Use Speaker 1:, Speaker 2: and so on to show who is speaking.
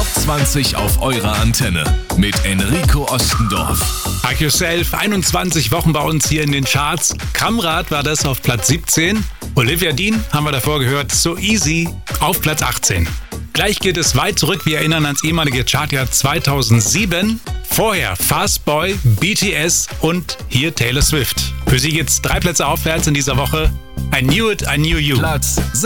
Speaker 1: Top 20 auf eurer Antenne mit Enrico Ostendorf.
Speaker 2: Hug Yourself, 21 Wochen bei uns hier in den Charts. Kamrat war das auf Platz 17. Olivia Dean haben wir davor gehört, So Easy auf Platz 18. Gleich geht es weit zurück, wir erinnern ans ehemalige Chartjahr 2007. Vorher Fastboy, BTS und hier Taylor Swift. Für sie geht's 3 Plätze aufwärts in dieser Woche. I Knew It, I Knew You.
Speaker 1: Platz